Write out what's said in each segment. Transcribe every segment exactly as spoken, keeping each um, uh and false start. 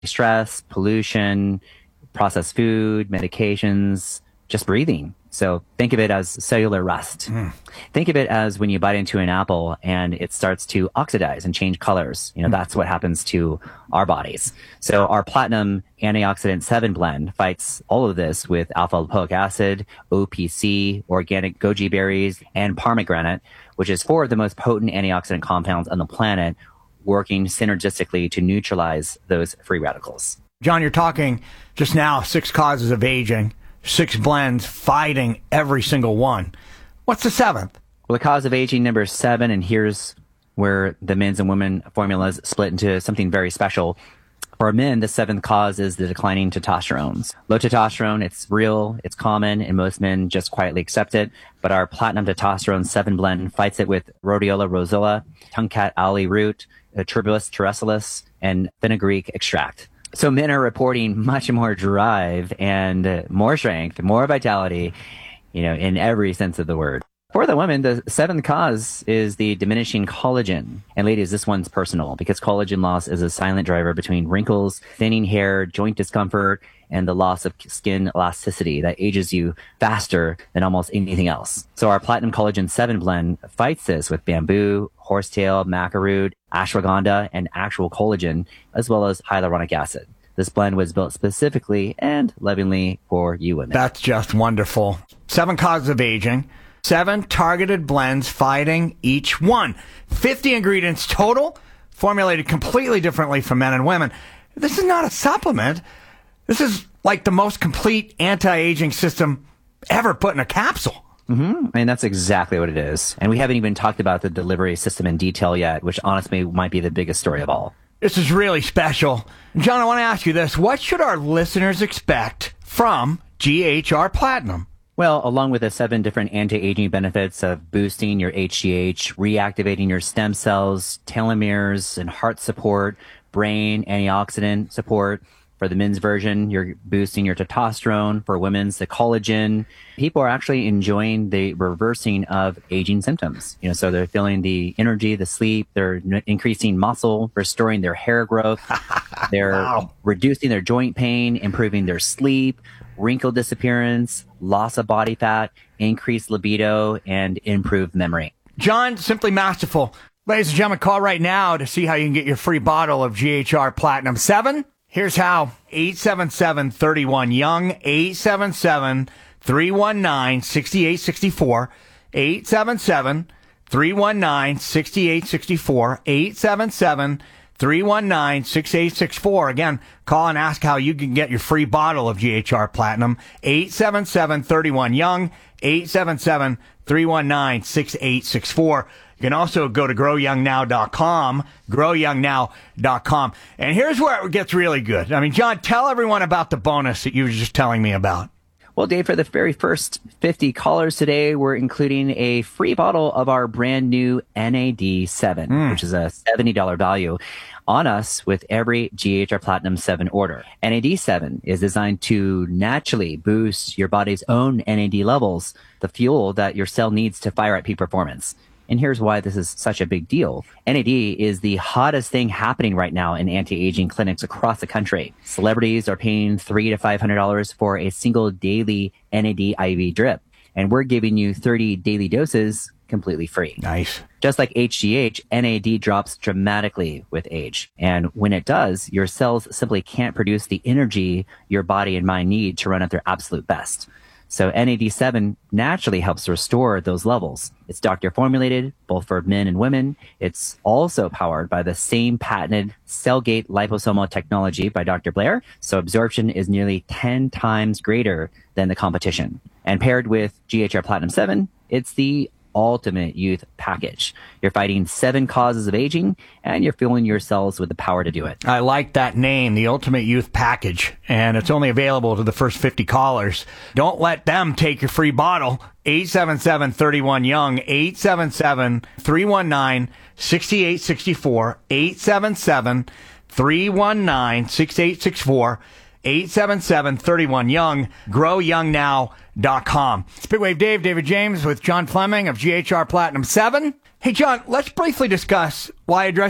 stress, pollution, processed food, medications, just breathing. So think of it as cellular rust. Mm. Think of it as when you bite into an apple and it starts to oxidize and change colors. You know, mm. that's what happens to our bodies. So our Platinum Antioxidant seven blend fights all of this with alpha lipoic acid, O P C, organic goji berries, and pomegranate, which is four of the most potent antioxidant compounds on the planet, working synergistically to neutralize those free radicals. John, you're talking just now six causes of aging. Six blends fighting every single one. What's the seventh? Well, the cause of aging number seven, and here's where the men's and women formulas split into something very special. For men, the seventh cause is the declining testosterone. Low testosterone, it's real, it's common, and most men just quietly accept it. But our Platinum Testosterone seven blend fights it with Rhodiola rosella, Tungcat aloe root, Tribulus terrestilis, and fenugreek extract. So men are reporting much more drive and uh, more strength, more vitality, you know, in every sense of the word. For the women, the seventh cause is the diminishing collagen. And ladies, this one's personal because collagen loss is a silent driver between wrinkles, thinning hair, joint discomfort, and the loss of skin elasticity that ages you faster than almost anything else. So our Platinum Collagen seven blend fights this with bamboo, horsetail, maca root, ashwagandha, and actual collagen, as well as hyaluronic acid. This blend was built specifically and lovingly for you women. That's just wonderful. Seven causes of aging. Seven targeted blends fighting each one. fifty ingredients total, formulated completely differently for men and women. This is not a supplement. This is like the most complete anti-aging system ever put in a capsule. Mm-hmm. And that's exactly what it is. And we haven't even talked about the delivery system in detail yet, which honestly might be the biggest story of all. This is really special. John, I want to ask you this. What should our listeners expect from G H R Platinum? Well, along with the seven different anti-aging benefits of boosting your H G H, reactivating your stem cells, telomeres, and heart support, brain antioxidant support. For the men's version, you're boosting your testosterone. For women's, the collagen. People are actually enjoying the reversing of aging symptoms. You know, so they're feeling the energy, the sleep. They're n- increasing muscle, restoring their hair growth. They're wow. reducing their joint pain, improving their sleep, wrinkle disappearance, loss of body fat, increased libido, and improved memory. John, simply masterful. Ladies and gentlemen, call right now to see how you can get your free bottle of G H R Platinum seven. Here's how. eight seven seven, three one, young, eight seven seven, three one nine, six eight six four, eight seven seven, three one nine, six eight six four, eight seven seven, three one nine, six eight six four. Again, call and ask how you can get your free bottle of G H R Platinum, eight seven seven, three one, young, eight seven seven, three one nine, six eight six four. You can also go to grow young now dot com, grow young now dot com. And here's where it gets really good. I mean, John, tell everyone about the bonus that you were just telling me about. Well, Dave, for the very first fifty callers today, we're including a free bottle of our brand new N A D seven, mm. which is a seventy dollars value on us with every G H R Platinum seven order. N A D seven is designed to naturally boost your body's own N A D levels, the fuel that your cell needs to fire at peak performance. And here's why this is such a big deal. N A D is the hottest thing happening right now in anti-aging clinics across the country. Celebrities are paying three to five hundred dollars for a single daily N A D I V drip, and we're giving you thirty daily doses completely free. Nice. Just like H G H, N A D drops dramatically with age, and when it does, your cells simply can't produce the energy your body and mind need to run at their absolute best. So N A D seven naturally helps restore those levels. It's doctor formulated, both for men and women. It's also powered by the same patented Cellgate liposomal technology by Doctor Blair. So absorption is nearly ten times greater than the competition. And paired with G H R Platinum seven, it's the ultimate youth package. You're fighting seven causes of aging, and you're fueling your cells with the power to do it. I like that name, the Ultimate Youth Package, and it's only available to the first fifty callers. Don't let them take your free bottle. eight seven seven, three one, young, eight seven seven, three one nine, six eight six four, eight seven seven, three one nine, six eight six four, eight seven seven, three one, young, grow young now dot com. Speedwave Dave, David James with John Fleming of G H R Platinum seven. Hey, John, let's briefly discuss why addressing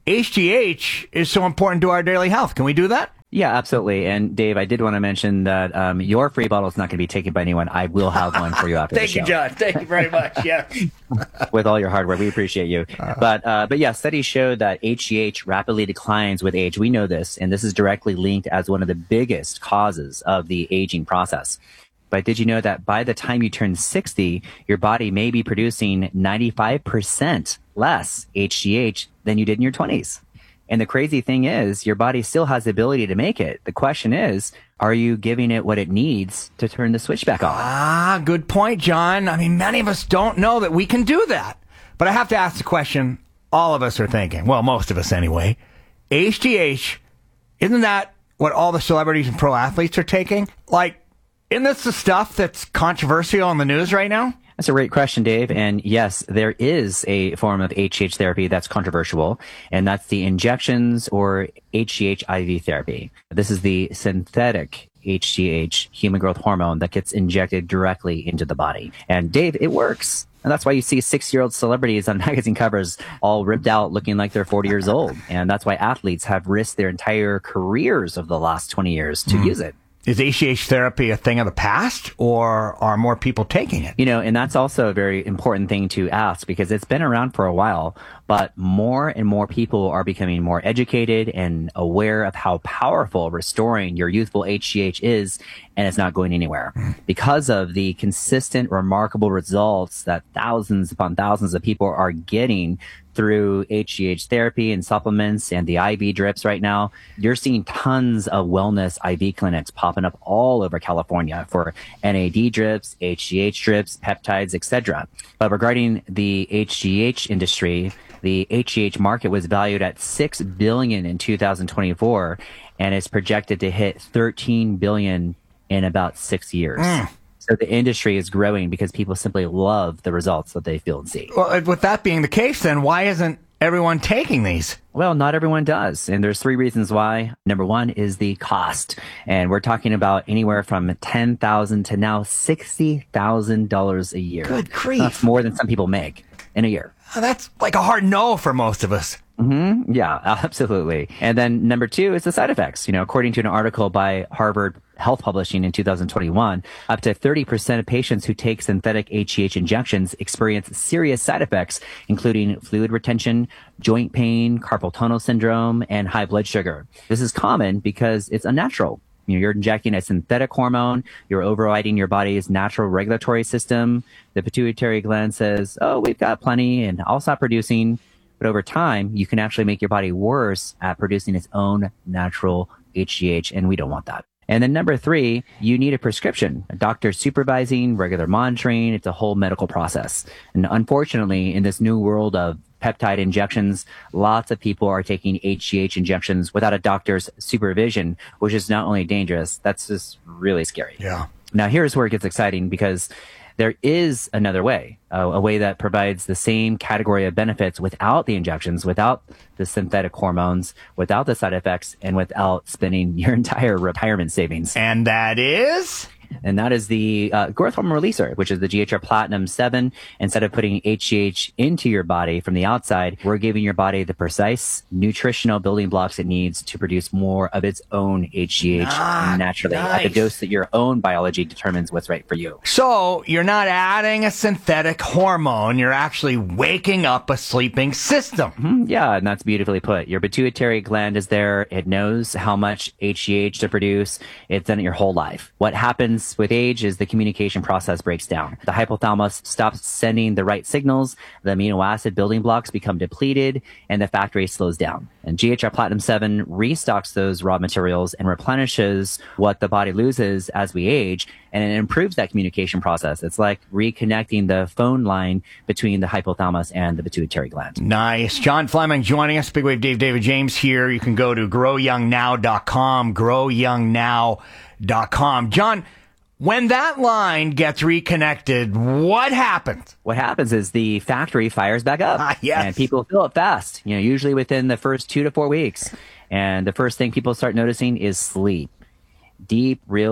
H G H is so important to our daily health. Can we do that? Yeah, absolutely. And Dave, I did want to mention that um, your free bottle is not going to be taken by anyone. I will have one for you after Thank the show. you, John. Thank you very much. Yeah. With all your hard work, we appreciate you. Uh, but uh, but yeah, studies show that H G H rapidly declines with age. We know this, and this is directly linked as one of the biggest causes of the aging process. But did you know that by the time you turn sixty, your body may be producing ninety-five percent less H G H than you did in your twenties? And the crazy thing is, your body still has the ability to make it. The question is, are you giving it what it needs to turn the switch back on? Ah, good point, John. I mean, many of us don't know that we can do that. But I have to ask the question all of us are thinking, well, most of us anyway, H G H, isn't that what all the celebrities and pro athletes are taking? Like, isn't this the stuff that's controversial in the news right now? That's a great question, Dave. And yes, there is a form of H G H therapy that's controversial, and that's the injections or H G H I V therapy. This is the synthetic H G H, human growth hormone, that gets injected directly into the body. And Dave, it works. And that's why you see six-year-old celebrities on magazine covers all ripped out looking like they're forty years old. And that's why athletes have risked their entire careers of the last twenty years to mm. use it. Is H G H therapy a thing of the past, or are more people taking it? You know, and that's also a very important thing to ask, because it's been around for a while, but more and more people are becoming more educated and aware of how powerful restoring your youthful H G H is, and it's not going anywhere. Mm. Because of the consistent, remarkable results that thousands upon thousands of people are getting through H G H therapy and supplements and the I V drips right now, you're seeing tons of wellness I V clinics popping up all over California for N A D drips, H G H drips, peptides, et cetera. But regarding the H G H industry, the H G H market was valued at six billion dollars in two thousand twenty-four, and is projected to hit thirteen billion dollars in about six years. Mm. So the industry is growing because people simply love the results that they feel and see. Well, with that being the case, then why isn't everyone taking these? Well, not everyone does. And there's three reasons why. Number one is the cost. And we're talking about anywhere from ten thousand dollars to now sixty thousand dollars a year. Good grief. That's more than some people make in a year. That's like a hard no for most of us. Mm-hmm. Yeah, absolutely. And then number two is the side effects. You know, according to an article by Harvard Health Publishing in two thousand twenty-one, up to thirty percent of patients who take synthetic H G H injections experience serious side effects, including fluid retention, joint pain, carpal tunnel syndrome, and high blood sugar. This is common because it's unnatural. You know, you're injecting a synthetic hormone. You're overriding your body's natural regulatory system. The pituitary gland says, oh, we've got plenty, and I'll stop producing. But over time, you can actually make your body worse at producing its own natural H G H, and we don't want that. And then number three, you need a prescription, a doctor supervising, regular monitoring. It's a whole medical process. And unfortunately, in this new world of peptide injections, lots of people are taking H G H injections without a doctor's supervision, which is not only dangerous, that's just really scary. Yeah. Now, here's where it gets exciting, because there is another way, uh, a way that provides the same category of benefits without the injections, without the synthetic hormones, without the side effects, and without spending your entire retirement savings. And that is? And that is the uh, growth hormone releaser, which is the G H R Platinum seven. Instead of putting H G H into your body from the outside, we're giving your body the precise nutritional building blocks it needs to produce more of its own H G H ah, naturally nice. At the dose that your own biology determines what's right for you. So you're not adding a synthetic hormone. You're actually waking up a sleeping system. Mm-hmm. Yeah, and that's beautifully put. Your pituitary gland is there. It knows how much H G H to produce. It's done it your whole life. What happens with age is the communication process breaks down. The hypothalamus stops sending the right signals, the amino acid building blocks become depleted, and the factory slows down. And G H R Platinum seven restocks those raw materials and replenishes what the body loses as we age, and it improves that communication process. It's like reconnecting the phone line between the hypothalamus and the pituitary gland. Nice. John Fleming joining us. Big Wave Dave, David James here. You can go to grow young now dot com, grow young now dot com. John, when that line gets reconnected, what happens? What happens is the factory fires back up. Ah, yes. And people feel it fast, you know, usually within the first two to four weeks. And the first thing people start noticing is sleep. Deep, real,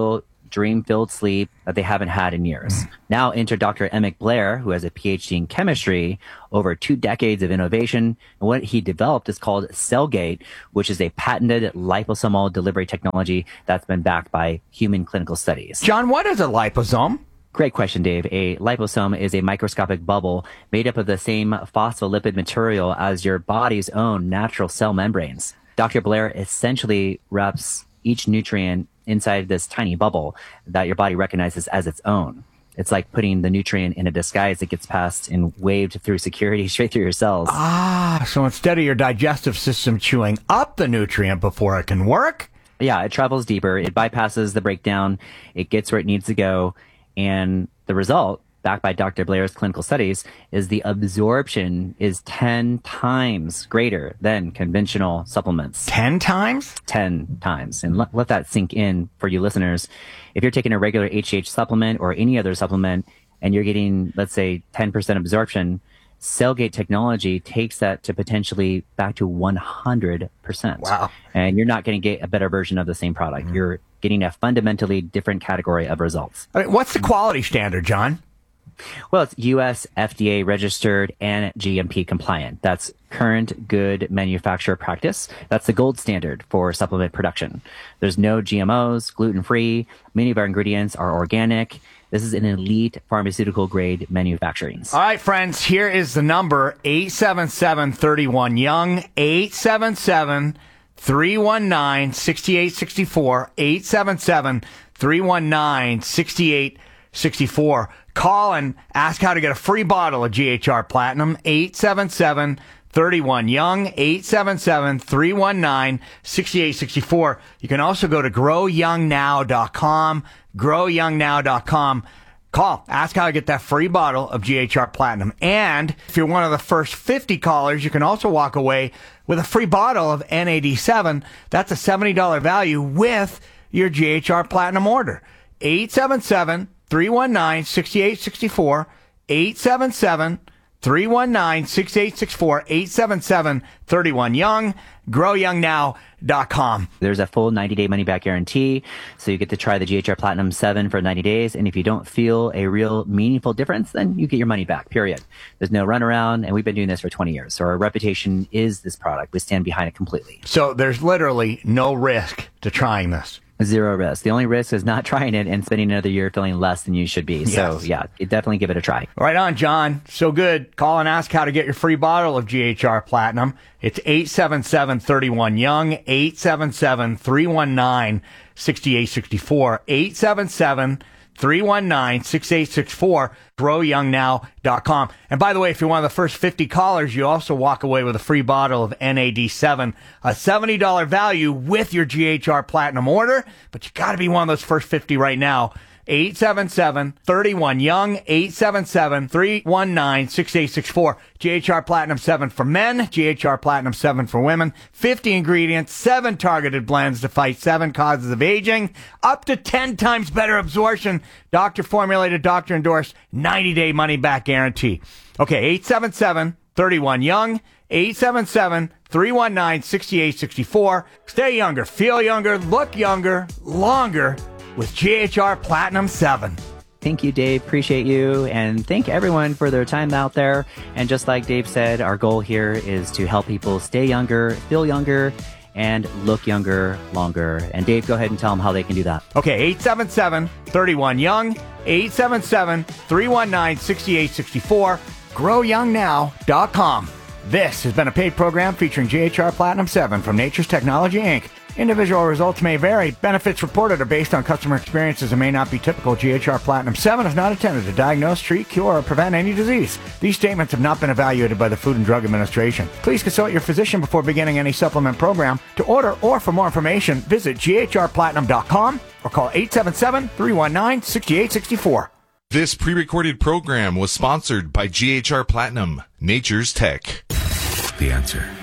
dream-filled sleep that they haven't had in years. Now enter Doctor Emmett Blair, who has a P H D in chemistry, over two decades of innovation. And what he developed is called Cellgate, which is a patented liposomal delivery technology that's been backed by human clinical studies. John, what is a liposome? Great question, Dave. A liposome is a microscopic bubble made up of the same phospholipid material as your body's own natural cell membranes. Doctor Blair essentially wraps each nutrient inside this tiny bubble that your body recognizes as its own. It's like putting the nutrient in a disguise that gets passed and waved through security straight through your cells. Ah, so instead of your digestive system chewing up the nutrient before it can work? Yeah, it travels deeper. It bypasses the breakdown. It gets where it needs to go. And the result, backed by Doctor Blair's clinical studies, is the absorption is ten times greater than conventional supplements. Ten times? ten times. And let, let that sink in for you listeners. If you're taking a regular H G H supplement or any other supplement and you're getting, let's say, ten percent absorption, Cellgate technology takes that to potentially back to one hundred percent. Wow. And you're not going to get a better version of the same product. Mm-hmm. You're getting a fundamentally different category of results. I mean, what's the quality standard, John? Well, it's U S F D A registered and G M P compliant. That's current good manufacturer practice. That's the gold standard for supplement production. There's no G M Os, gluten-free. Many of our ingredients are organic. This is an elite pharmaceutical grade manufacturing. All right, friends, here is the number, eight seven seven, three one, young, eight seven seven, three one nine, six eight six four, eight seven seven, three one nine, six eight six four. Call and ask how to get a free bottle of G H R Platinum, eight seven seven, three one, young, eight seven seven, three one nine, six eight six four. You can also go to grow young now dot com, grow young now dot com. Call, ask how to get that free bottle of G H R Platinum. And if you're one of the first fifty callers, you can also walk away with a free bottle of N A D seven. That's a seventy dollars value with your G H R Platinum order. eight seven seven, three one nine, six eight six four, eight seven seven, three one nine, six eight six four, eight seven seven, three one, young, grow young now dot com. There's a full ninety day money back guarantee, so you get to try the G H R Platinum seven for ninety days, and if you don't feel a real meaningful difference, then you get your money back, period. There's no runaround, and we've been doing this for twenty years, so our reputation is this product. We stand behind it completely. So there's literally no risk to trying this. Zero risk. The only risk is not trying it and spending another year feeling less than you should be. Yes. So, yeah, definitely give it a try. Right on, John. So good. Call and ask how to get your free bottle of G H R Platinum. It's eight seven seven, three one, young, eight seven seven, three one nine, six eight six four, eight seven seven, three one nine, six eight six four, grow young now dot com. And by the way, if you're one of the first fifty callers, you also walk away with a free bottle of N A D seven, a seventy dollars value with your G H R Platinum order. But you got to be one of those first fifty right now. eight seven seven, three one, young, eight seven seven, three one nine, six eight six four. G H R Platinum seven for men, G H R Platinum seven for women. fifty ingredients, seven targeted blends to fight seven causes of aging, up to ten times better absorption. Doctor formulated, doctor endorsed, ninety day money back guarantee. Okay, eight seven seven, three one, young, eight seven seven, three one nine, six eight six four. Stay younger, feel younger, look younger, longer with G H R Platinum seven. Thank you, Dave. Appreciate you. And thank everyone for their time out there. And just like Dave said, our goal here is to help people stay younger, feel younger, and look younger longer. And Dave, go ahead and tell them how they can do that. Okay, eight seven seven, three one, young, eight seven seven, three one nine, six eight six four, grow young now dot com. This has been a paid program featuring G H R Platinum seven from Nature's Technology, Incorporated. Individual results may vary. Benefits reported are based on customer experiences and may not be typical. G H R Platinum seven is not intended to diagnose, treat, cure, or prevent any disease. These statements have not been evaluated by the Food and Drug Administration. Please consult your physician before beginning any supplement program. To order or for more information, visit G H R platinum dot com or call eight seven seven, three one nine, six eight six four. This pre-recorded program was sponsored by G H R Platinum, Nature's Tech. The answer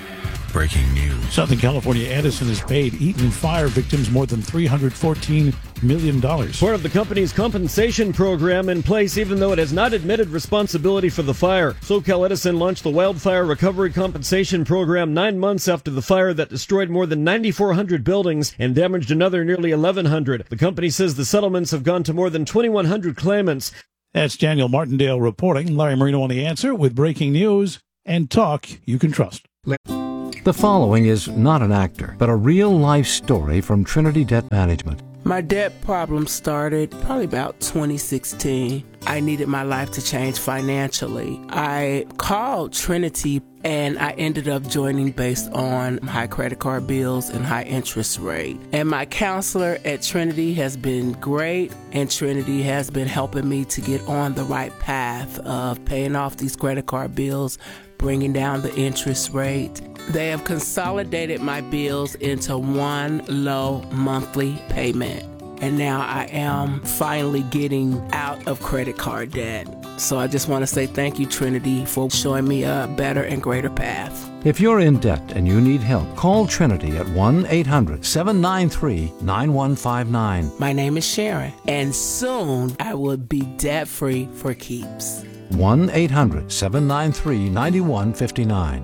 breaking news. Southern California Edison has paid Eaton fire victims more than three hundred fourteen million dollars. Part of the company's compensation program in place even though it has not admitted responsibility for the fire. SoCal Edison launched the Wildfire Recovery Compensation Program nine months after the fire that destroyed more than nine thousand four hundred buildings and damaged another nearly eleven hundred. The company says the settlements have gone to more than twenty-one hundred claimants. That's Daniel Martindale reporting. Larry Marino on The Answer with breaking news and talk you can trust. The following is not an actor, but a real-life story from Trinity Debt Management. My debt problem started probably about twenty sixteen. I needed my life to change financially. I called Trinity and I ended up joining based on high credit card bills and high interest rate. And my counselor at Trinity has been great, and Trinity has been helping me to get on the right path of paying off these credit card bills, bringing down the interest rate. They have consolidated my bills into one low monthly payment. And now I am finally getting out of credit card debt. So I just want to say thank you, Trinity, for showing me a better and greater path. If you're in debt and you need help, call Trinity at one eight hundred seven nine three nine one five nine. My name is Sharon, and soon I will be debt-free for keeps. one eight hundred seven nine three nine one five nine.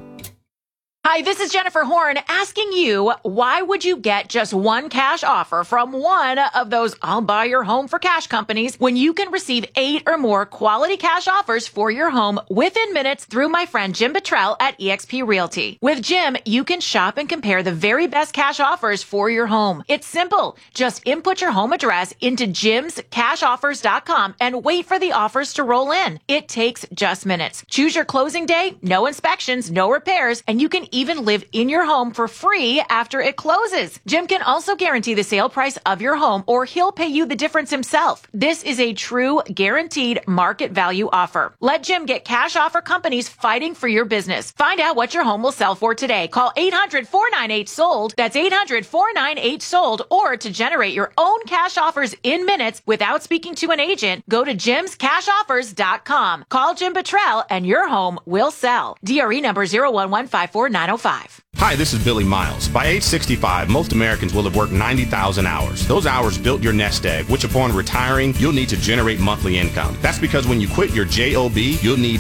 Hi, this is Jennifer Horn asking you, why would you get just one cash offer from one of those I'll buy your home for cash companies when you can receive eight or more quality cash offers for your home within minutes through my friend Jim Buttrell at eXp Realty? With Jim, you can shop and compare the very best cash offers for your home. It's simple. Just input your home address into jims cash offers dot com and wait for the offers to roll in. It takes just minutes. Choose your closing day, no inspections, no repairs, and you can even live in your home for free after it closes. Jim can also guarantee the sale price of your home, or he'll pay you the difference himself. This is a true guaranteed market value offer. Let Jim get cash offer companies fighting for your business. Find out what your home will sell for today. Call eight hundred four nine eight sold. That's eight hundred four nine eight sold. Or to generate your own cash offers in minutes without speaking to an agent, go to jims cash offers dot com. Call Jim Buttrell and your home will sell. D R E number zero one one five four nine oh five. Hi, this is Billy Miles. By age sixty-five, most Americans will have worked ninety thousand hours. Those hours built your nest egg, which upon retiring, you'll need to generate monthly income. That's because when you quit your job, you'll need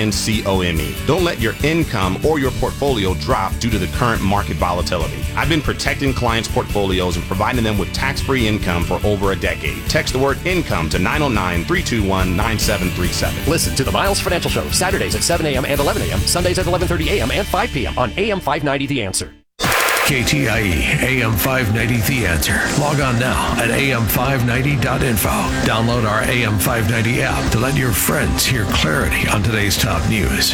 income. Don't let your income or your portfolio drop due to the current market volatility. I've been protecting clients' portfolios and providing them with tax-free income for over a decade. Text the word income to nine oh nine, three two one, nine seven three seven. Listen to the Miles Financial Show, Saturdays at seven a.m. and eleven a.m., Sundays at eleven thirty a.m. and five p.m. on A M five ninety The Answer. K T I E A M five ninety The Answer. Log on now at A M five ninety dot info. Download our A M five ninety app to let your friends hear clarity on today's top news.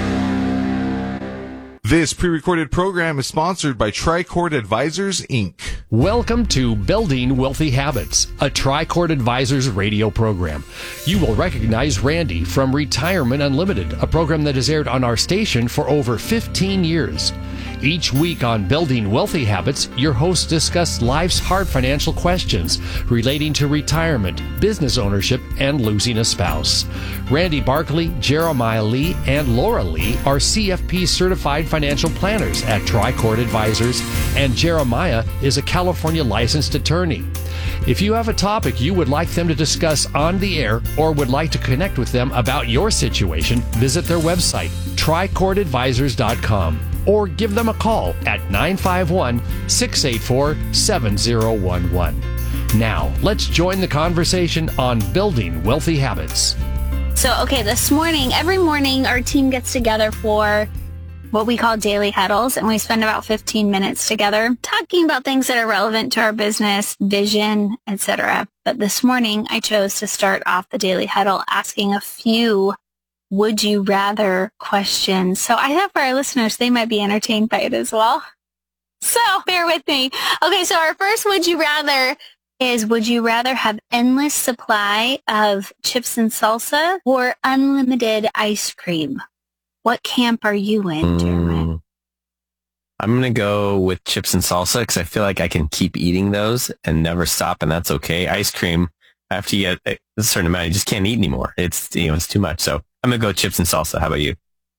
This pre-recorded program is sponsored by Tricord Advisors, Incorporated. Welcome to Building Wealthy Habits, a Tricord Advisors radio program. You will recognize Randy from Retirement Unlimited, a program that has aired on our station for over fifteen years. Each week on Building Wealthy Habits, your hosts discuss life's hard financial questions relating to retirement, business ownership, and losing a spouse. Randy Barkley, Jeremiah Lee, and Laura Lee are C F P certified financial planners at Tricord Advisors, and Jeremiah is a California licensed attorney. If you have a topic you would like them to discuss on the air or would like to connect with them about your situation, visit their website, tricord advisors dot com, or give them a call at nine five one, six eight four, seven zero one one. Now, let's join the conversation on Building Wealthy Habits. So, okay, this morning, every morning, our team gets together for what we call daily huddles, and we spend about fifteen minutes together talking about things that are relevant to our business, vision, et cetera. But this morning, I chose to start off the daily huddle asking a few would you rather questions. So I thought for our listeners, they might be entertained by it as well. So bear with me. Okay, so our first would you rather is, would you rather have endless supply of chips and salsa or unlimited ice cream? What camp are you in, Jeremiah? Mm, I'm going to go with chips and salsa because I feel like I can keep eating those and never stop, and that's okay. Ice cream, after you get a certain amount, you just can't eat anymore. It's, you know, it's too much. So I'm going to go chips and salsa. How about you?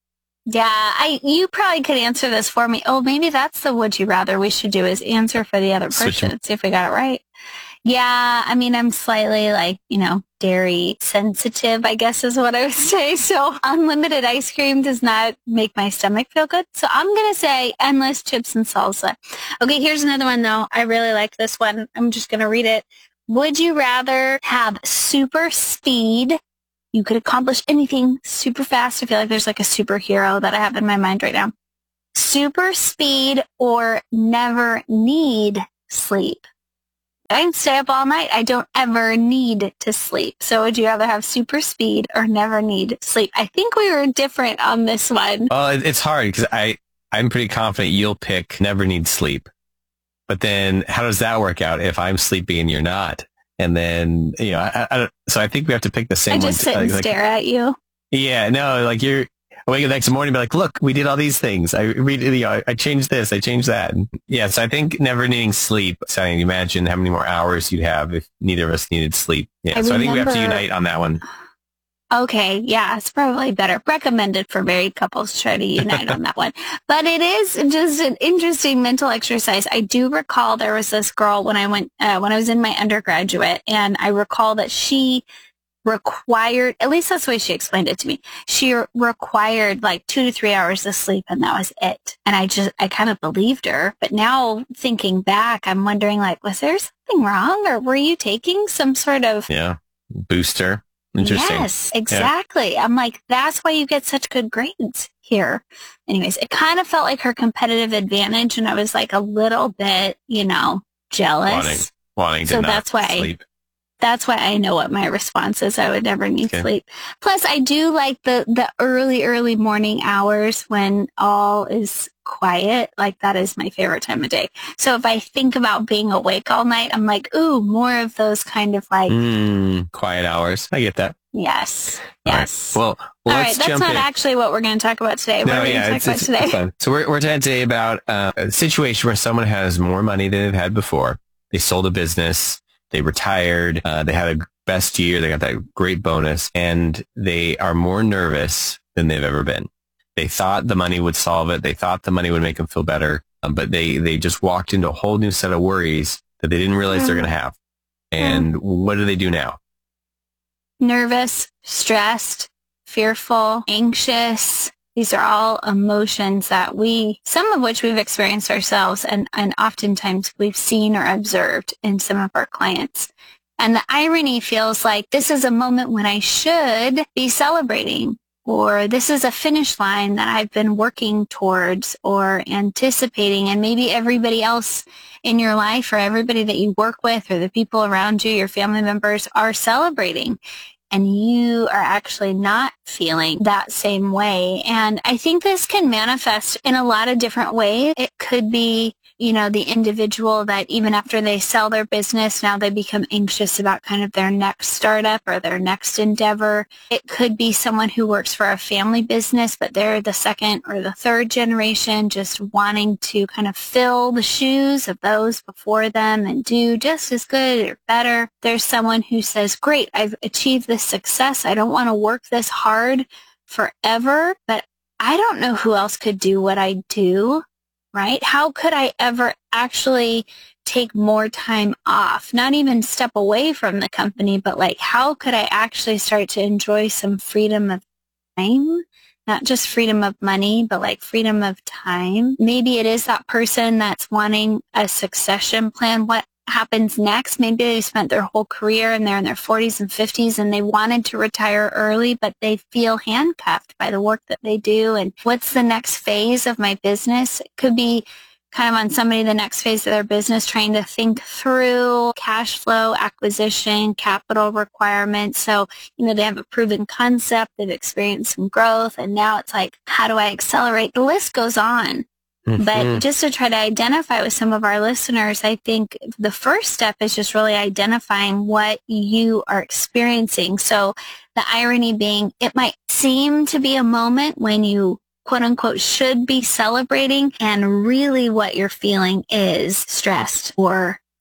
Yeah, I you probably could answer this for me. Oh, maybe that's the would you rather we should do is answer for the other person and see if we got it right. Yeah, I mean, I'm slightly like, you know, dairy sensitive, I guess is what I would say. So unlimited ice cream does not make my stomach feel good. So I'm going to say endless chips and salsa. Okay, here's another one, though. I really like this one. I'm just going to read it. Would you rather have super speed? You could accomplish anything super fast. I feel like there's like a superhero that I have in my mind right now. Super speed or never need sleep? I can stay up all night. I don't ever need to sleep. So would you rather have super speed or never need sleep? I think we were different on this one. Well, it- it's hard because I, I'm pretty confident you'll pick never need sleep. But then how does that work out if I'm sleepy and you're not? And then, you know, I, I, so I think we have to pick the same I one. just sit and like, stare at you. Yeah, no, like you're wake up the next morning and be like, look, we did all these things. I read, you know, I changed this, I changed that. Yeah, so I think never needing sleep. So I can imagine how many more hours you'd have if neither of us needed sleep. Yeah, I so I think we have to remember- unite on that one. Okay, yeah, it's probably better. Recommended for married couples to try to unite on that one. But it is just an interesting mental exercise. I do recall there was this girl when I went, uh, when I was in my undergraduate, and I recall that she required, at least that's the way she explained it to me, she required like two to three hours of sleep, and that was it. And I just, I kind of believed her. But now thinking back, I'm wondering, like, was there something wrong, or were you taking some sort of... Yeah, booster. Interesting. Yes, exactly. Yeah. I'm like, that's why you get such good grades here. Anyways, it kind of felt like her competitive advantage, and I was like a little bit, you know, jealous. Wanting, wanting to so not that's why sleep. That's why I know what my response is. I would never need Okay. sleep. Plus, I do like the, the early, early morning hours when all is quiet. Like, that is my favorite time of day. So if I think about being awake all night, I'm like, ooh, more of those kind of like, Mm, quiet hours. I get that. yes, All right. yes. Well, well all let's right, that's jump not in. actually what we're going to talk about today. What No, are we yeah, going it's, to talk it's, about it's today? fun. So we're, we're talking today about uh, a situation where someone has more money than they've had before. They sold a business. They retired. Uh, they had a best year. They got that great bonus, and they are more nervous than they've ever been. They thought the money would solve it. They thought the money would make them feel better, um, but they, they just walked into a whole new set of worries that they didn't realize Mm. they're going to have. And what do they do now? Nervous, stressed, fearful, anxious. These are all emotions that we, some of which we've experienced ourselves, and, and oftentimes we've seen or observed in some of our clients. And the irony feels like this is a moment when I should be celebrating, or this is a finish line that I've been working towards or anticipating, and maybe everybody else in your life or everybody that you work with or the people around you, your family members, are celebrating. And you are actually not feeling that same way. And I think this can manifest in a lot of different ways. It could be, you know, the individual that even after they sell their business, now they become anxious about kind of their next startup or their next endeavor. It could be someone who works for a family business, but they're the second or the third generation, just wanting to kind of fill the shoes of those before them and do just as good or better. There's someone who says, great, I've achieved this success. I don't want to work this hard forever, but I don't know who else could do what I do. Right? How could I ever actually take more time off? Not even step away from the company, but like, how could I actually start to enjoy some freedom of time? Not just freedom of money, but like freedom of time. Maybe it is that person that's wanting a succession plan. What happens next? Maybe they spent their whole career and they're in their forties and fifties and they wanted to retire early, but they feel handcuffed by the work that they do. And what's the next phase of my business? It could be kind of on somebody, the next phase of their business, trying to think through cash flow, acquisition, capital requirements. So, you know, they have a proven concept, they've experienced some growth, and now it's like, how do I accelerate? The list goes on. But just to try to identify with some of our listeners, I think the first step is just really identifying what you are experiencing. So the irony being, it might seem to be a moment when you, quote unquote, should be celebrating, and really what you're feeling is stressed or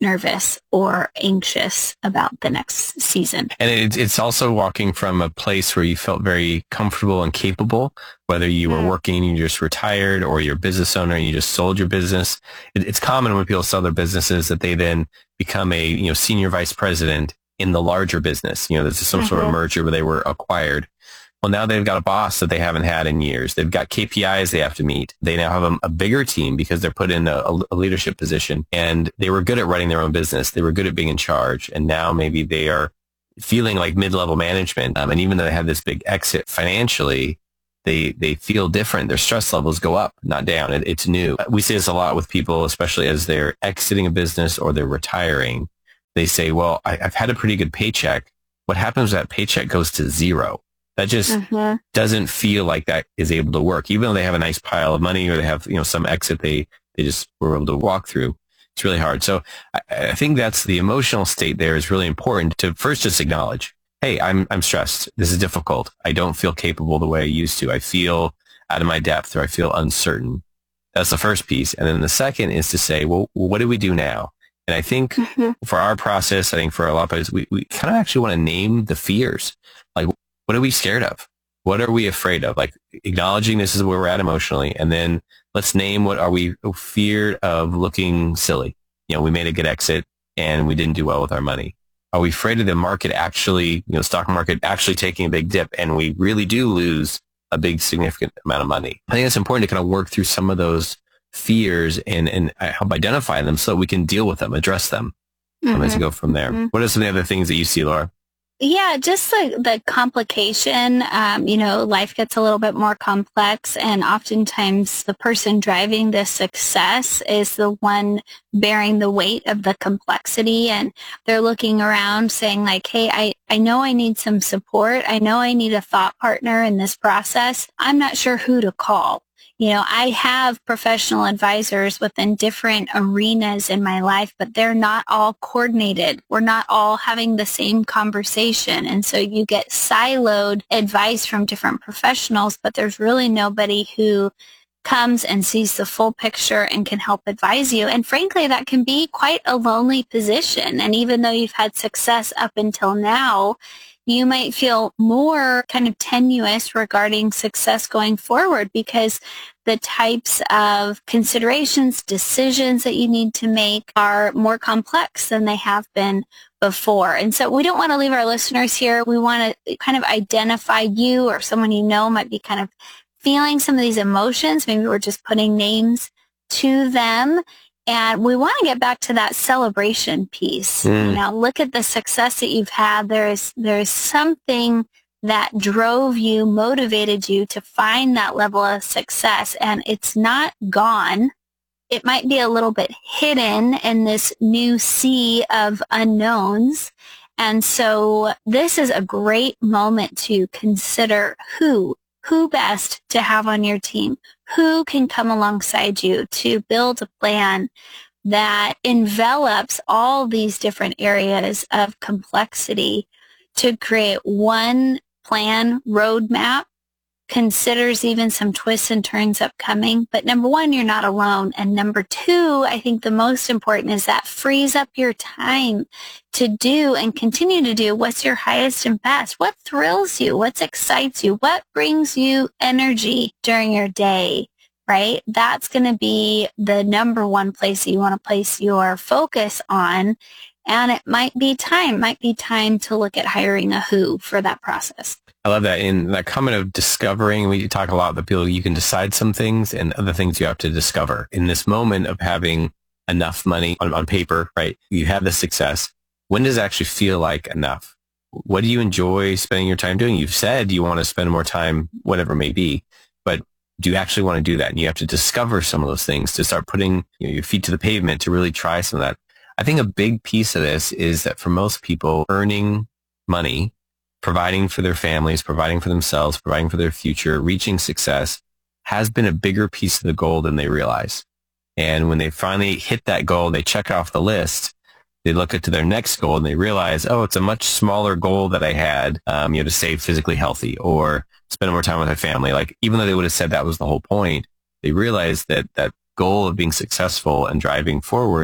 nervous or anxious about the next season. And it's, it's also walking from a place where you felt very comfortable and capable, whether you were working and you just retired or you're a business owner and you just sold your business. It, it's common when people sell their businesses that they then become a, you know, senior vice president in the larger business. You know, there's some mm-hmm. sort of merger where they were acquired. Well, now they've got a boss that they haven't had in years. They've got K P Is they have to meet. They now have a, a bigger team because they're put in a, a leadership position, and they were good at running their own business. They were good at being in charge. And now maybe they are feeling like mid-level management. Um, and even though they had this big exit financially, they, they feel different. Their stress levels go up, not down. It, it's new. We see this a lot with people, especially as they're exiting a business or they're retiring. They say, well, I, I've had a pretty good paycheck. What happens when that paycheck goes to zero? That just mm-hmm. doesn't feel like that is able to work. Even though they have a nice pile of money or they have, you know, some exit they, they just were able to walk through. It's really hard. So I, I think that's the emotional state there is really important to first just acknowledge, hey, I'm, I'm stressed. This is difficult. I don't feel capable the way I used to. I feel out of my depth or I feel uncertain. That's the first piece. And then the second is to say, well, what do we do now? And I think mm-hmm. for our process, I think for a lot of us, we, we kind of actually want to name the fears. Like, what are we scared of? What are we afraid of? Like acknowledging this is where we're at emotionally. And then let's name what are we feared of looking silly. You know, we made a good exit and we didn't do well with our money. Are we afraid of the market actually, you know, stock market actually taking a big dip and we really do lose a big significant amount of money? I think it's important to kind of work through some of those fears and, and help identify them so that we can deal with them, address them. Mm-hmm. And let's go from there. Mm-hmm. What are some of the other things that you see, Laura? Yeah, just the, the complication, um, you know, life gets a little bit more complex, and oftentimes the person driving this success is the one bearing the weight of the complexity, and they're looking around saying like, hey, I, I know I need some support. I know I need a thought partner in this process. I'm not sure who to call. You know, I have professional advisors within different arenas in my life, but they're not all coordinated. We're not all having the same conversation. And so you get siloed advice from different professionals, but there's really nobody who comes and sees the full picture and can help advise you. And frankly, that can be quite a lonely position. And even though you've had success up until now, you might feel more kind of tenuous regarding success going forward because the types of considerations, decisions that you need to make are more complex than they have been before. And so we don't want to leave our listeners here. We want to kind of identify you or someone you know might be kind of feeling some of these emotions. Maybe we're just putting names to them. And we want to get back to that celebration piece. Mm. You know, look at the success that you've had. There is, there is something that drove you, motivated you to find that level of success. And it's not gone. It might be a little bit hidden in this new sea of unknowns. And so this is a great moment to consider who, who best to have on your team. Who can come alongside you to build a plan that envelops all these different areas of complexity to create one plan, roadmap, considers even some twists and turns upcoming. But number one, you're not alone. And number two, I think the most important is that frees up your time to do and continue to do what's your highest and best. What thrills you? What excites you? What brings you energy during your day, right? That's going to be the number one place that you want to place your focus on. And it might be time, might be time to look at hiring a who for that process. I love that. In that comment of discovering, we talk a lot about people, you can decide some things and other things you have to discover. In this moment of having enough money on, on paper, right? You have the success. When does it actually feel like enough? What do you enjoy spending your time doing? You've said you want to spend more time, whatever it may be, but do you actually want to do that? And you have to discover some of those things to start putting, you know, your feet to the pavement to really try some of that. I think a big piece of this is that for most people, earning money, providing for their families, providing for themselves, providing for their future, reaching success has been a bigger piece of the goal than they realize. And when they finally hit that goal, they check off the list, they look at to their next goal and they realize, oh, it's a much smaller goal that I had, um, you know, to stay physically healthy or spend more time with my family. Like, even though they would have said that was the whole point, they realized that that goal of being successful and driving forward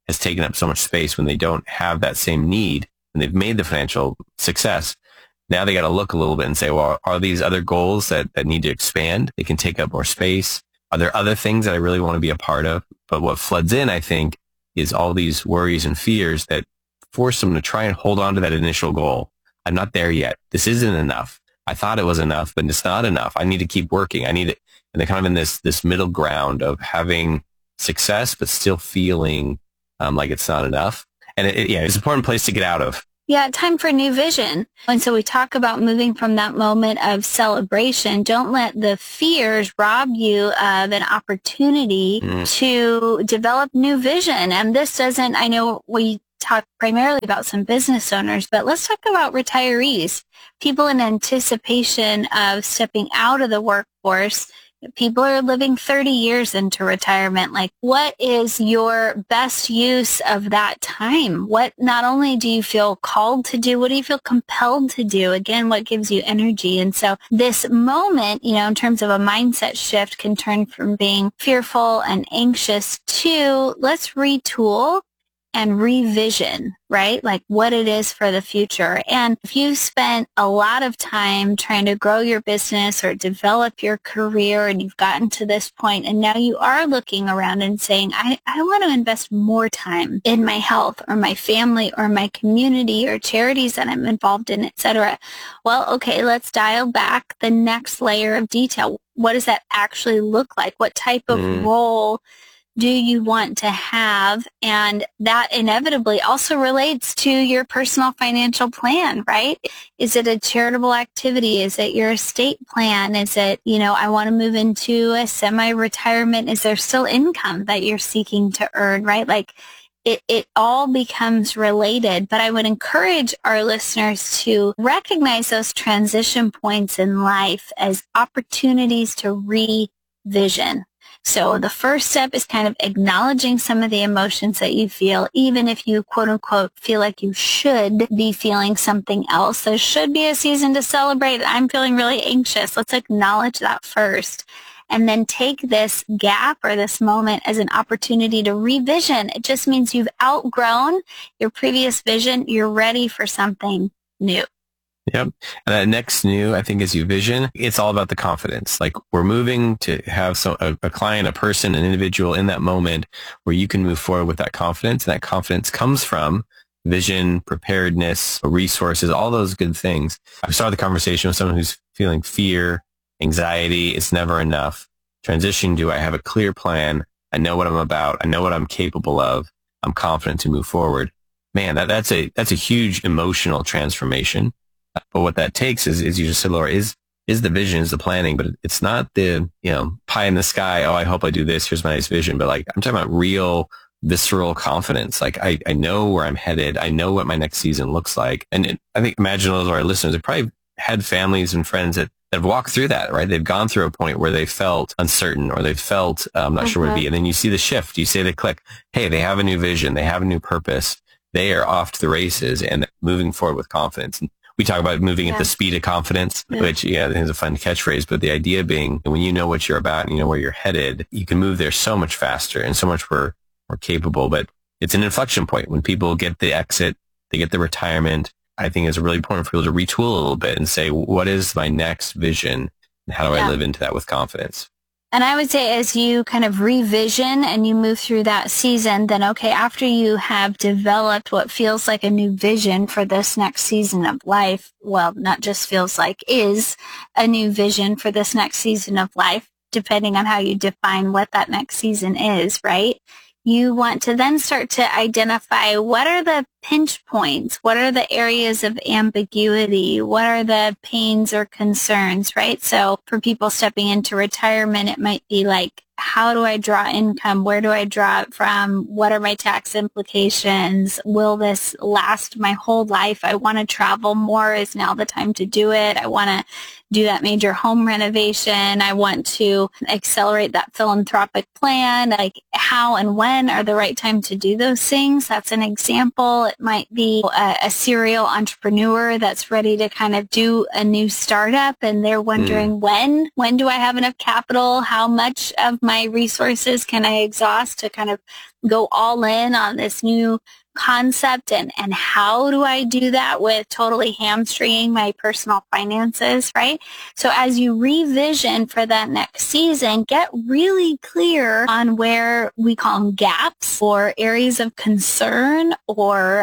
has taken up so much space when they don't have that same need and they've made the financial success. Now they got to look a little bit and say, well, are these other goals that, that need to expand? They can take up more space. Are there other things that I really want to be a part of? But what floods in, I think, is all these worries and fears that force them to try and hold on to that initial goal. I'm not there yet. This isn't enough. I thought it was enough, but it's not enough. I need to keep working. I need it. And they're kind of in this, this middle ground of having success, but still feeling um, like it's not enough. And it, it, yeah, it's an important place to get out of. Yeah, time for new vision. And so we talk about moving from that moment of celebration. Don't let the fears rob you of an opportunity mm. to develop new vision. And this doesn't, I know we talk primarily about some business owners, but let's talk about retirees, people in anticipation of stepping out of the workforce. People are living thirty years into retirement. Like, what is your best use of that time? What not only do you feel called to do, what do you feel compelled to do? Again, what gives you energy? And so this moment, you know, in terms of a mindset shift, can turn from being fearful and anxious to let's retool and revision, right? Like what it is for the future. And if you spent a lot of time trying to grow your business or develop your career and you've gotten to this point and now you are looking around and saying, I, I want to invest more time in my health or my family or my community or charities that I'm involved in, et cetera. Well, okay, let's dial back the next layer of detail. What does that actually look like? What type of mm. role do you want to have? And that inevitably also relates to your personal financial plan, right? Is it a charitable activity? Is it your estate plan? Is it, you know, I want to move into a semi-retirement? Is there still income that you're seeking to earn, right? Like it, it all becomes related. But I would encourage our listeners to recognize those transition points in life as opportunities to revision. So the first step is kind of acknowledging some of the emotions that you feel, even if you quote unquote feel like you should be feeling something else. There should be a season to celebrate. I'm feeling really anxious. Let's acknowledge that first. And then take this gap or this moment as an opportunity to revision. It just means you've outgrown your previous vision. You're ready for something new. Yep. And that next new, I think, as you vision, it's all about the confidence. Like we're moving to have some, a, a client, a person, an individual in that moment where you can move forward with that confidence. And that confidence comes from vision, preparedness, resources, all those good things. I started the conversation with someone who's feeling fear, anxiety. It's never enough. Transition to I have a clear plan. I know what I'm about. I know what I'm capable of. I'm confident to move forward. Man, that, that's a, that's a huge emotional transformation. But what that takes is, is you just said, Laura, is, is the vision, is the planning, but it's not the, you know, pie in the sky. Oh, I hope I do this. Here's my nice vision. But like, I'm talking about real visceral confidence. Like I, I know where I'm headed. I know what my next season looks like. And it, I think imagine those of our listeners have probably had families and friends that, that have walked through that, right? They've gone through a point where they felt uncertain or they felt, uh, I'm not mm-hmm. sure where to be. And then you see the shift. You say they click. Hey, they have a new vision. They have a new purpose. They are off to the races and moving forward with confidence. And we talk about moving yeah. at the speed of confidence, yeah. which, yeah, I think is a fun catchphrase. But the idea being when you know what you're about and you know where you're headed, you can move there so much faster and so much more, more capable. But it's an inflection point. When people get the exit, they get the retirement, I think it's really important for people to retool a little bit and say, what is my next vision? And how do yeah. I live into that with confidence? And I would say as you kind of revision and you move through that season, then okay, after you have developed what feels like a new vision for this next season of life, well, not just feels like, is a new vision for this next season of life, depending on how you define what that next season is, right? You want to then start to identify what are the pinch points, what are the areas of ambiguity, what are the pains or concerns, right? So for people stepping into retirement, it might be like, how do I draw income? Where do I draw it from? What are my tax implications? Will this last my whole life? I want to travel more. Is now the time to do it? I want to do that major home renovation. I want to accelerate that philanthropic plan. Like, how and when are the right time to do those things? That's an example. It might be a, a serial entrepreneur that's ready to kind of do a new startup, and they're wondering mm. when, when do I have enough capital? How much of my resources can I exhaust to kind of go all in on this new concept, and, and how do I do that with totally hamstringing my personal finances, right? So as you revision for that next season, get really clear on where we call them gaps or areas of concern or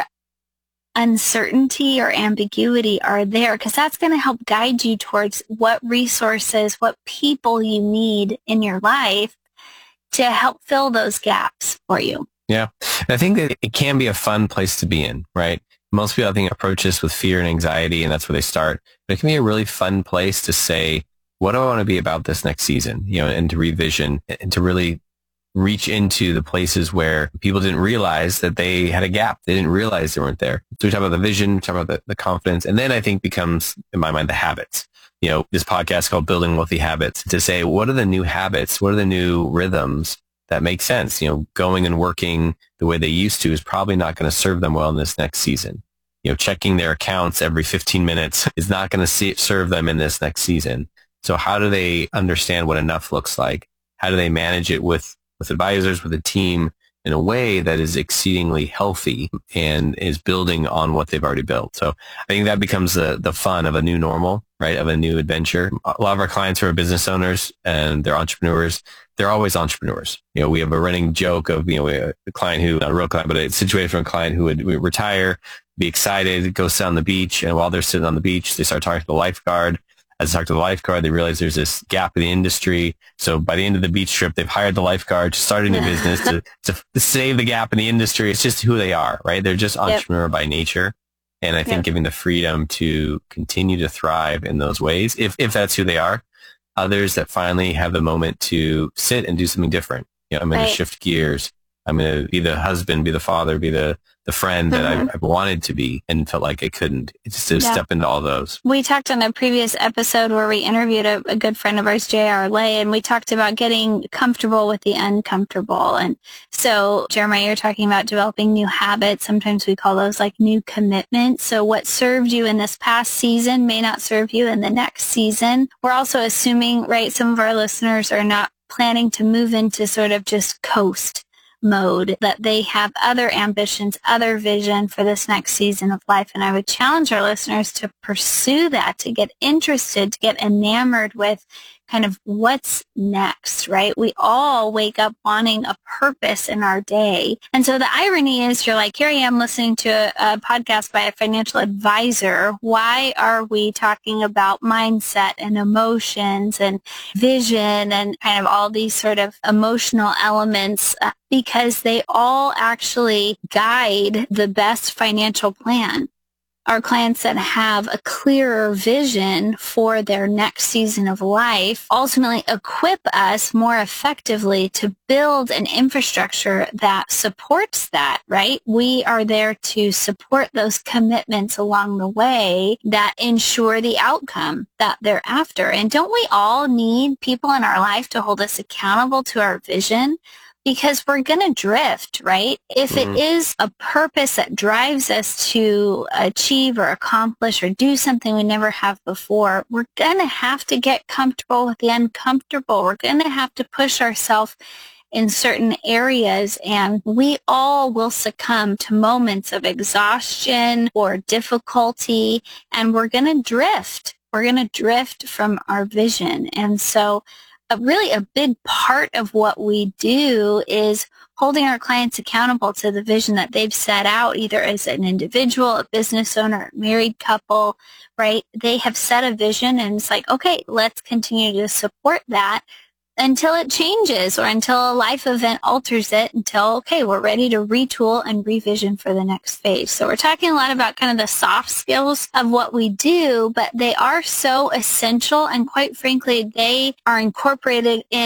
uncertainty or ambiguity are there, because that's going to help guide you towards what resources, what people you need in your life to help fill those gaps for you. Yeah. I think that it can be a fun place to be in, right? Most people, I think, approach this with fear and anxiety, and that's where they start. But it can be a really fun place to say, what do I want to be about this next season? You know, and to revision and to really reach into the places where people didn't realize that they had a gap. They didn't realize they weren't there. So we talk about the vision, we talk about the, the confidence, and then I think becomes, in my mind, the habits. You know, this podcast called Building Wealthy Habits, to say, what are the new habits? What are the new rhythms that make sense? You know, going and working the way they used to is probably not going to serve them well in this next season. You know, checking their accounts every fifteen minutes is not going to serve them in this next season. So how do they understand what enough looks like? How do they manage it with, with advisors, with a team in a way that is exceedingly healthy and is building on what they've already built? So I think that becomes the, the fun of a new normal, right? Of a new adventure. A lot of our clients who are business owners and they're entrepreneurs, they're always entrepreneurs. You know, we have a running joke of, you know, a client who, not a real client, but a situation from a client who would retire, be excited, go sit on the beach. And while they're sitting on the beach, they start talking to the lifeguard. As they talk to the lifeguard, they realize there's this gap in the industry. So by the end of the beach trip, they've hired the lifeguard to start a new business to, to, to save the gap in the industry. It's just who they are, right? They're just entrepreneur yep. by nature. And I think yep. giving the freedom to continue to thrive in those ways, if, if that's who they are. Others that finally have the moment to sit and do something different. You know, I'm going right. to shift gears. I'm going to be the husband, be the father, be the, the friend that mm-hmm. I, I wanted to be and felt like I couldn't. It's just to yeah. step into all those. We talked on a previous episode where we interviewed a, a good friend of ours, J R. Lay, and we talked about getting comfortable with the uncomfortable. And so, Jeremiah, you're talking about developing new habits. Sometimes we call those like new commitments. So what served you in this past season may not serve you in the next season. We're also assuming, right, some of our listeners are not planning to move into sort of just coast mode, that they have other ambitions, other vision for this next season of life. And I would challenge our listeners to pursue that, to get interested, to get enamored with kind of what's next, right? We all wake up wanting a purpose in our day. And so the irony is, you're like, here I am listening to a, a podcast by a financial advisor. Why are we talking about mindset and emotions and vision and kind of all these sort of emotional elements? Uh, because they all actually guide the best financial plan. Our clients that have a clearer vision for their next season of life ultimately equip us more effectively to build an infrastructure that supports that, right? We are there to support those commitments along the way that ensure the outcome that they're after. And don't we all need people in our life to hold us accountable to our vision? Because we're going to drift, right? If mm-hmm. it is a purpose that drives us to achieve or accomplish or do something we never have before, we're going to have to get comfortable with the uncomfortable. We're going to have to push ourselves in certain areas, and we all will succumb to moments of exhaustion or difficulty, and we're going to drift. We're going to drift from our vision. And so A really a big part of what we do is holding our clients accountable to the vision that they've set out, either as an individual, a business owner, a married couple, right? They have set a vision, and it's like, okay, let's continue to support that until it changes or until a life event alters it, until, okay, we're ready to retool and revision for the next phase. So we're talking a lot about kind of the soft skills of what we do, but they are so essential, and quite frankly, they are incorporated in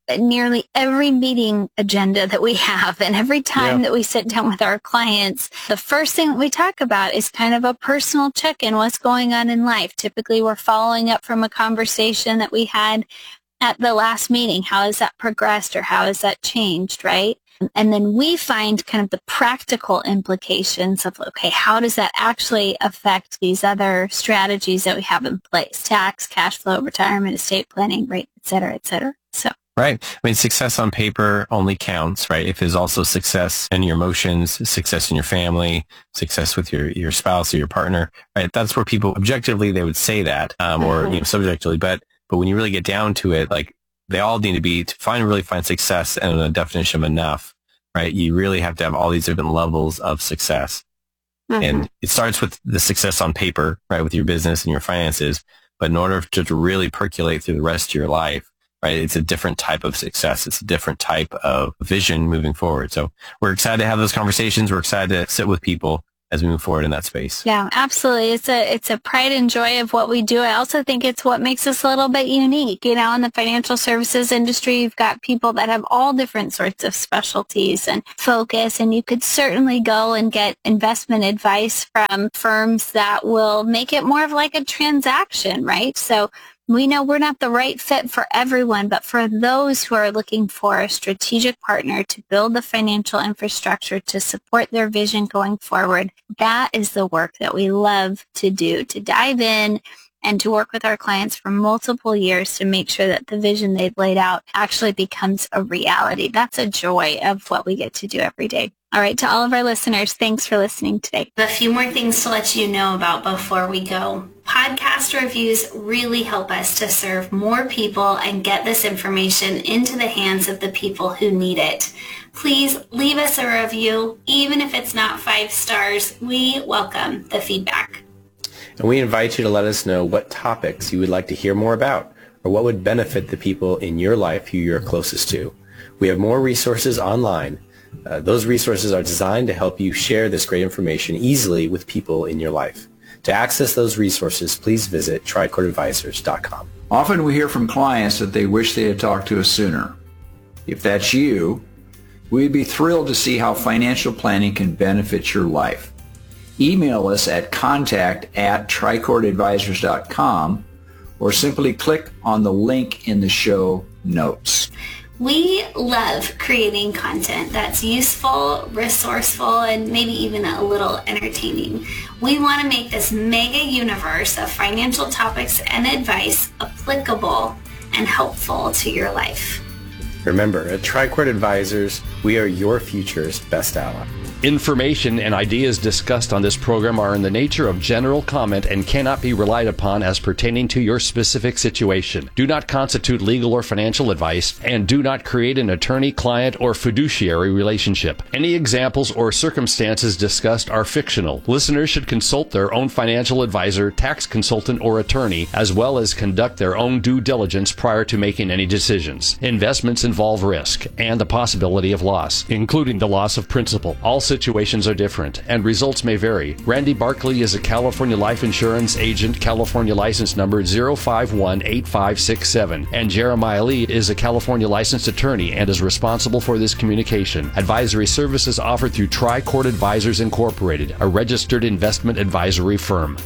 nearly every meeting agenda that we have, and every time Yeah. that we sit down with our clients, the first thing that we talk about is kind of a personal check-in, what's going on in life. Typically, we're following up from a conversation that we had at the last meeting. How has that progressed, or how has that changed, right? And then we find kind of the practical implications of, okay, how does that actually affect these other strategies that we have in place? Tax, cash flow, retirement, estate planning, right, et cetera, et cetera. So. Right. I mean, success on paper only counts, right? If there's also success in your emotions, success in your family, success with your, your spouse or your partner, right? That's where people objectively, they would say that, um, or, you know, subjectively, but, but when you really get down to it, like, they all need to be, to find, really find success and a definition of enough, right? You really have to have all these different levels of success. Mm-hmm. And it starts with the success on paper, right? With your business and your finances. But in order to, to really percolate through the rest of your life, right? It's a different type of success. It's a different type of vision moving forward. So we're excited to have those conversations. We're excited to sit with people as we move forward in that space. Yeah, absolutely. It's a it's a pride and joy of what we do. I also think it's what makes us a little bit unique. You know, in the financial services industry, you've got people that have all different sorts of specialties and focus, and you could certainly go and get investment advice from firms that will make it more of like a transaction, right? So we know we're not the right fit for everyone, but for those who are looking for a strategic partner to build the financial infrastructure to support their vision going forward, that is the work that we love to do, to dive in and to work with our clients for multiple years to make sure that the vision they've laid out actually becomes a reality. That's a joy of what we get to do every day. All right, to all of our listeners, thanks for listening today. A few more things to let you know about before we go. Podcast reviews really help us to serve more people and get this information into the hands of the people who need it. Please leave us a review. Even if it's not five stars, we welcome the feedback. And we invite you to let us know what topics you would like to hear more about, or what would benefit the people in your life who you're closest to. We have more resources online. Uh, those resources are designed to help you share this great information easily with people in your life. To access those resources, please visit tricord advisors dot com. Often we hear from clients that they wish they had talked to us sooner. If that's you, we'd be thrilled to see how financial planning can benefit your life. Email us at contact at tricord advisors dot com or simply click on the link in the show notes. We love creating content that's useful, resourceful, and maybe even a little entertaining. We want to make this mega universe of financial topics and advice applicable and helpful to your life. Remember, at Tricord Advisors, we are your future's best ally. Information and ideas discussed on this program are in the nature of general comment and cannot be relied upon as pertaining to your specific situation. Do not constitute legal or financial advice, and do not create an attorney-client or fiduciary relationship. Any examples or circumstances discussed are fictional. Listeners should consult their own financial advisor, tax consultant, or attorney, as well as conduct their own due diligence prior to making any decisions. Investments involve risk and the possibility of loss, including the loss of principal. All situations are different, and results may vary. Randy Barkley is a California life insurance agent, California license number zero five one eight five six seven, and Jeremiah Lee is a California licensed attorney and is responsible for this communication. Advisory services offered through Tricord Advisors Incorporated, a registered investment advisory firm.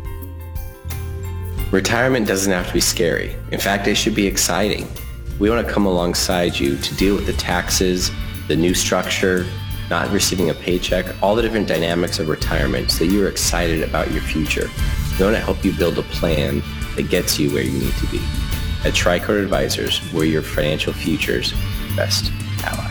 Retirement doesn't have to be scary. In fact, it should be exciting. We want to come alongside you to deal with the taxes, the new structure, not receiving a paycheck, all the different dynamics of retirement so that you're excited about your future. We want to help you build a plan that gets you where you need to be. At Tricord Advisors, we're your financial future's best ally.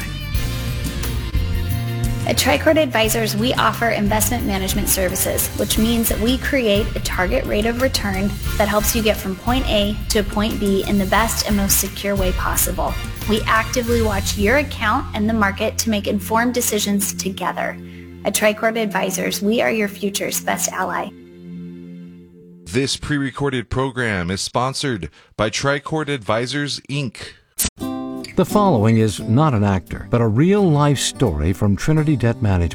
At Tricord Advisors, we offer investment management services, which means that we create a target rate of return that helps you get from point A to point B in the best and most secure way possible. We actively watch your account and the market to make informed decisions together. At Tricord Advisors, we are your future's best ally. This pre-recorded program is sponsored by Tricord Advisors, Incorporated. The following is not an actor, but a real-life story from Trinity Debt Management.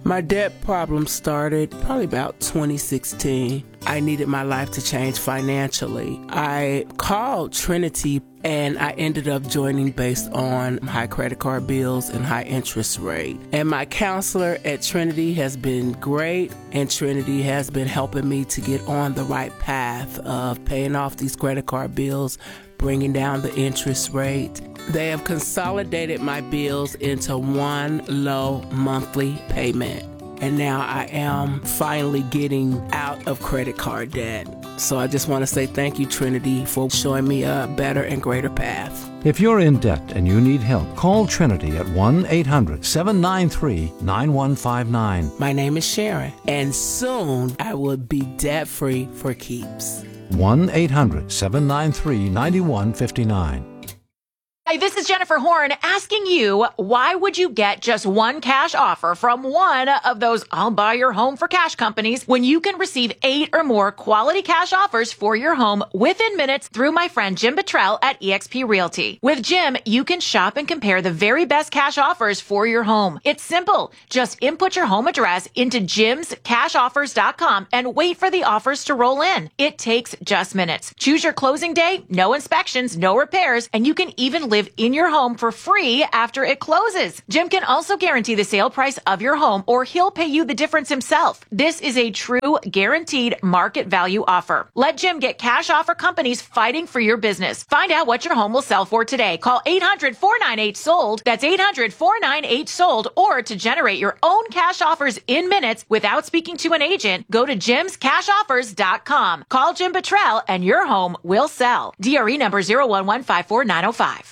My debt problem started probably about twenty sixteen. I needed my life to change financially. I called Trinity and I ended up joining based on high credit card bills and high interest rate. And my counselor at Trinity has been great, and Trinity has been helping me to get on the right path of paying off these credit card bills, bringing down the interest rate. They have consolidated my bills into one low monthly payment. And now I am finally getting out of credit card debt. So I just want to say thank you, Trinity, for showing me a better and greater path. If you're in debt and you need help, call Trinity at one eight hundred seven nine three nine one five nine. My name is Sharon, and soon I will be debt-free for keeps. one eight hundred seven nine three nine one five nine. Hi, this is Jennifer Horn asking you, why would you get just one cash offer from one of those I'll buy your home for cash companies when you can receive eight or more quality cash offers for your home within minutes through my friend Jim Buttrell at eXp Realty. With Jim, you can shop and compare the very best cash offers for your home. It's simple. Just input your home address into jims cash offers dot com and wait for the offers to roll in. It takes just minutes. Choose your closing day, no inspections, no repairs, and you can even live in your home for free after it closes. Jim can also guarantee the sale price of your home, or he'll pay you the difference himself. This is a true guaranteed market value offer. Let Jim get cash offer companies fighting for your business. Find out what your home will sell for today. Call eight hundred four nine eight sold. That's eight hundred four nine eight sold. Or to generate your own cash offers in minutes without speaking to an agent, go to jims cash offers dot com. Call Jim Buttrell and your home will sell. D R E number zero one one five four nine zero five.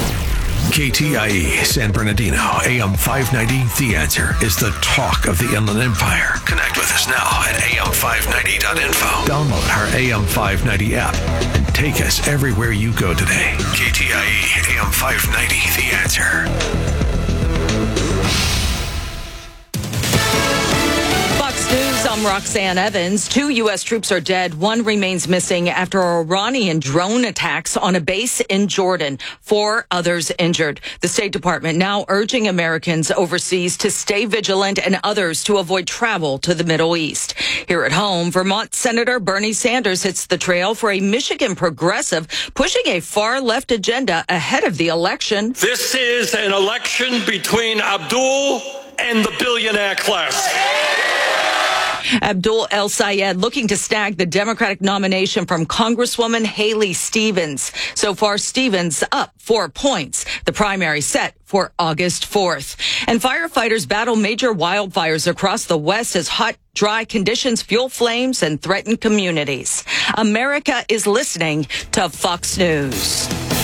K T I E San Bernardino, A M five ninety, The Answer is the talk of the Inland Empire. Connect with us now at A M five ninety dot info. Download our A M five ninety app and take us everywhere you go today. K T I E, A M five ninety, The Answer. Fox News, I'm Roxanne Evans. Two U S troops are dead. One remains missing after Iranian drone attacks on a base in Jordan. Four others injured. The State Department now urging Americans overseas to stay vigilant and others to avoid travel to the Middle East. Here at home, Vermont Senator Bernie Sanders hits the trail for a Michigan progressive pushing a far-left agenda ahead of the election. This is an election between Abdul and the billionaire class. Abdul El Sayed looking to snag the Democratic nomination from Congresswoman Haley Stevens. So far, Stevens up four points. The primary set for August fourth. And firefighters battle major wildfires across the West as hot, dry conditions fuel flames and threaten communities. America is listening to Fox News.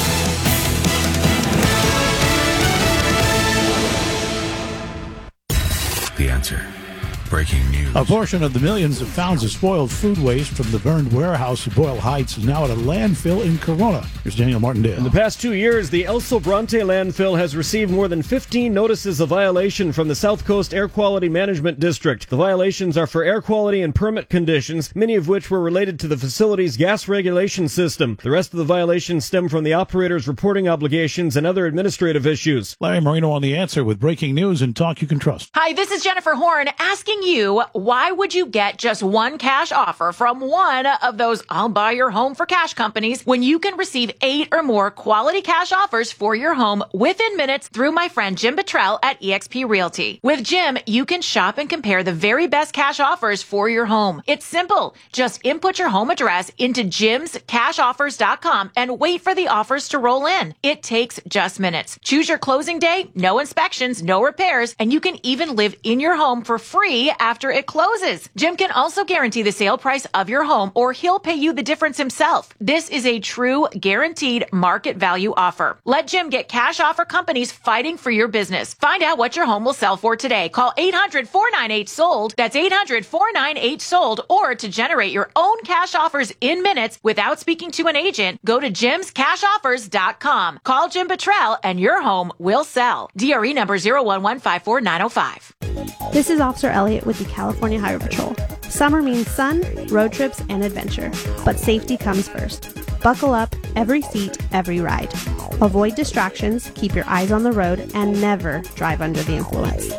The Answer. Breaking news. A portion of the millions of pounds of spoiled food waste from the burned warehouse at Boyle Heights is now at a landfill in Corona. Here's Daniel Martindale. In the past two years, the El Sobrante landfill has received more than fifteen notices of violation from the South Coast Air Quality Management District. The violations are for air quality and permit conditions, many of which were related to the facility's gas regulation system. The rest of the violations stem from the operator's reporting obligations and other administrative issues. Larry Marino on The Answer with breaking news and talk you can trust. Hi, this is Jennifer Horn asking you, why would you get just one cash offer from one of those I'll buy your home for cash companies when you can receive eight or more quality cash offers for your home within minutes through my friend Jim Buttrell at eXp Realty. With Jim, you can shop and compare the very best cash offers for your home. It's simple. Just input your home address into jims cash offers dot com and wait for the offers to roll in. It takes just minutes. Choose your closing day, no inspections, no repairs, and you can even live in your home for free after it closes. Jim can also guarantee the sale price of your home, or he'll pay you the difference himself. This is a true guaranteed market value offer. Let Jim get cash offer companies fighting for your business. Find out what your home will sell for today. Call eight hundred four nine eight sold. That's eight hundred four nine eight sold. Or to generate your own cash offers in minutes without speaking to an agent, go to jims cash offers dot com. Call Jim Buttrell and your home will sell. D R E number zero one one five four nine zero five. This is Officer Elliott with the California Highway Patrol. Summer means sun, road trips, and adventure, but safety comes first. Buckle up, every seat, every ride. Avoid distractions, keep your eyes on the road, and never drive under the influence.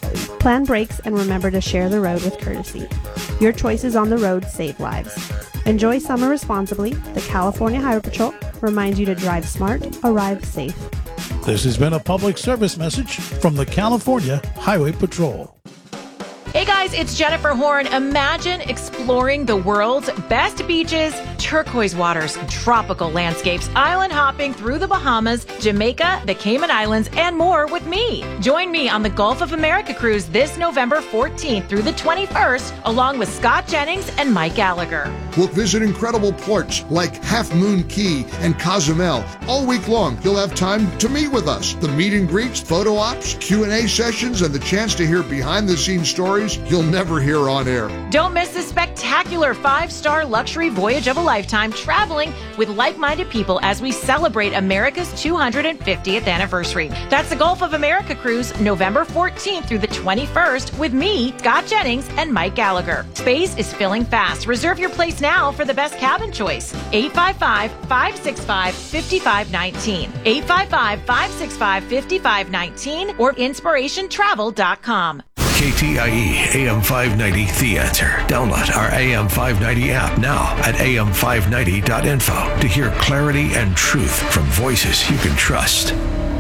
Plan brakes and remember to share the road with courtesy. Your choices on the road save lives. Enjoy summer responsibly. The California Highway Patrol reminds you to drive smart, arrive safe. This has been a public service message from the California Highway Patrol. Hey guys, it's Jennifer Horn. Imagine exploring the world's best beaches, turquoise waters, tropical landscapes, island hopping through the Bahamas, Jamaica, the Cayman Islands, and more with me. Join me on the Gulf of America cruise this November fourteenth through the twenty-first, along with Scott Jennings and Mike Gallagher. We'll visit incredible ports like Half Moon Key and Cozumel. All week long, you'll have time to meet with us. The meet and greets, photo ops, Q and A sessions, and the chance to hear behind-the-scenes stories you'll never hear on air. Don't miss this spectacular five-star luxury voyage of a lifetime, traveling with like-minded people as we celebrate America's two hundred fiftieth anniversary. That's the Gulf of America cruise, November fourteenth through the twenty-first, with me, Scott Jennings, and Mike Gallagher. Space is filling fast. Reserve your place now for the best cabin choice. eight five five, five six five, five five one nine. eight five five, five six five, five five one nine or inspiration travel dot com. K T I E A M five ninety The Answer. Download our A M five ninety app now at A M five ninety dot info to hear clarity and truth from voices you can trust.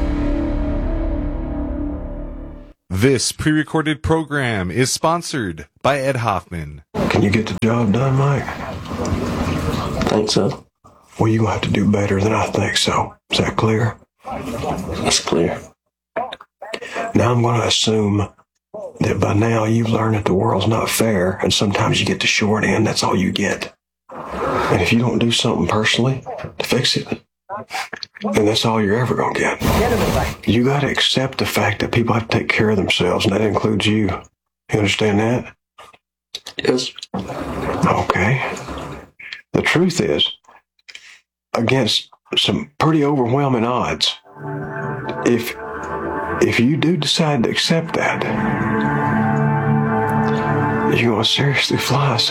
This pre-recorded program is sponsored by Ed Hoffman. Can you get the job done, Mike? Think so. Well, you're going to have to do better than I think so. Is that clear? That's clear. Now I'm going to assume that by now you've learned that the world's not fair and sometimes you get the short end. That's all you get. And if you don't do something personally to fix it, then that's all you're ever going to get. You got to accept the fact that people have to take care of themselves, and that includes you. You understand that? Yes. Okay. The truth is, against some pretty overwhelming odds, if if you do decide to accept that, you're going to seriously fly